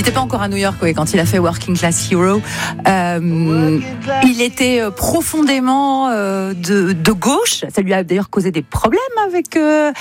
n'était pas encore à New York quand il a fait Working Class Hero. Il était profondément de gauche. Ça lui a d'ailleurs causé des problèmes avec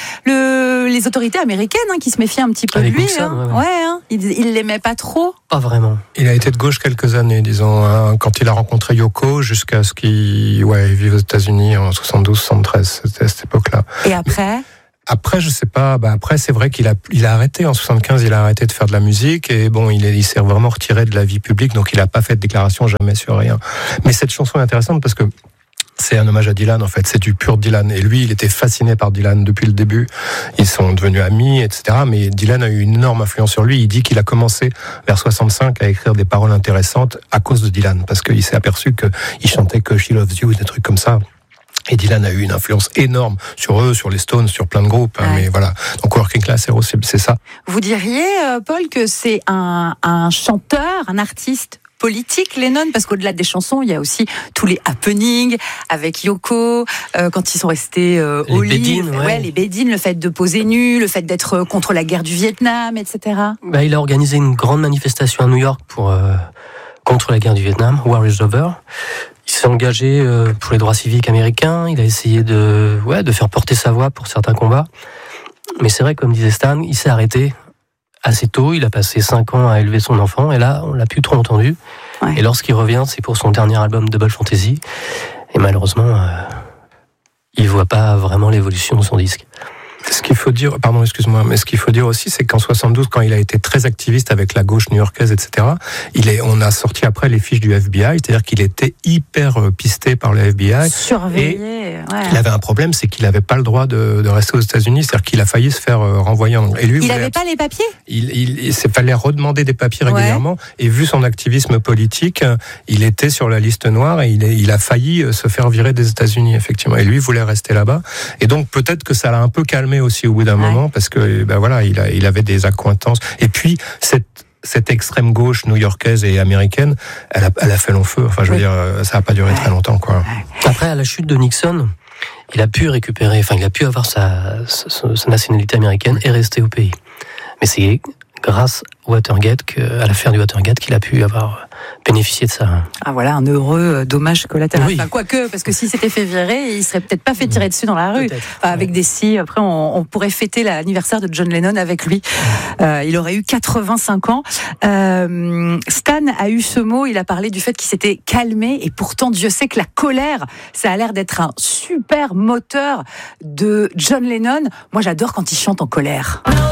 les autorités américaines qui se méfiaient un petit peu de lui. Nixon, Il l'aimait pas trop. Pas vraiment. Il a été de gauche quelques années, disons, quand il a rencontré Yoko, jusqu'à ce qu'il vive aux États-Unis en 72-73. C'était à cette époque-là. Et après ? Après, je sais pas. Après, c'est vrai qu'il a arrêté en 75. Il a arrêté de faire de la musique et bon, il s'est vraiment retiré de la vie publique. Donc, il a pas fait de déclaration jamais sur rien. Mais cette chanson est intéressante parce que c'est un hommage à Dylan, en fait. C'est du pur Dylan. Et lui, il était fasciné par Dylan depuis le début. Ils sont devenus amis, etc. Mais Dylan a eu une énorme influence sur lui. Il dit qu'il a commencé vers 65 à écrire des paroles intéressantes à cause de Dylan. Parce qu'il s'est aperçu qu'il chantait que She Loves You, des trucs comme ça. Et Dylan a eu une influence énorme sur eux, sur les Stones, sur plein de groupes. Ouais. Mais voilà. Donc Working Class Hero, c'est ça. Vous diriez, Paul, que c'est un chanteur, un artiste politique, Lennon, parce qu'au-delà des chansons, il y a aussi tous les happenings avec Yoko, quand ils sont restés au lit, les bed-in, le fait de poser nu, le fait d'être contre la guerre du Vietnam, etc. Il a organisé une grande manifestation à New York contre la guerre du Vietnam, War is Over. Il s'est engagé pour les droits civiques américains. Il a essayé de faire porter sa voix pour certains combats. Mais c'est vrai, comme disait Stan, il s'est arrêté assez tôt. Il a passé 5 ans à élever son enfant. Et là, on l'a plus trop entendu. Ouais. Et lorsqu'il revient, c'est pour son dernier album Double Fantasy. Et malheureusement, il voit pas vraiment l'évolution de son disque. Ce qu'il faut dire, mais ce qu'il faut dire aussi, c'est qu'en 72, quand il a été très activiste avec la gauche new-yorkaise, etc., on a sorti après les fiches du FBI, c'est-à-dire qu'il était hyper pisté par le FBI. Surveillé, Il avait un problème, c'est qu'il n'avait pas le droit de rester aux États-Unis, c'est-à-dire qu'il a failli se faire renvoyer en... Et lui, il n'avait pas les papiers ? Il fallait redemander des papiers régulièrement, et vu son activisme politique, il était sur la liste noire, et il a failli se faire virer des États-Unis, effectivement. Et lui voulait rester là-bas. Et donc, peut-être que ça l'a un peu calmé aussi au bout d'un moment, parce que il avait des accointances. Et puis cette extrême gauche new-yorkaise et américaine, elle a fait long feu. Enfin, je veux dire, ça n'a pas duré très longtemps, quoi. Après, à la chute de Nixon, il a pu avoir sa nationalité américaine et rester au pays. Mais c'est grâce à l'affaire du Watergate qu'il a pu avoir bénéficié de ça. Ah voilà, un heureux dommage collatéral. Oui. Enfin, quoique, parce que s'il s'était fait virer, il serait peut-être pas fait tirer dessus dans la rue. Avec des scies, après on pourrait fêter l'anniversaire de John Lennon avec lui. Il aurait eu 85 ans. Stan a eu ce mot, il a parlé du fait qu'il s'était calmé, et pourtant Dieu sait que la colère, ça a l'air d'être un super moteur de John Lennon. Moi j'adore quand il chante en colère.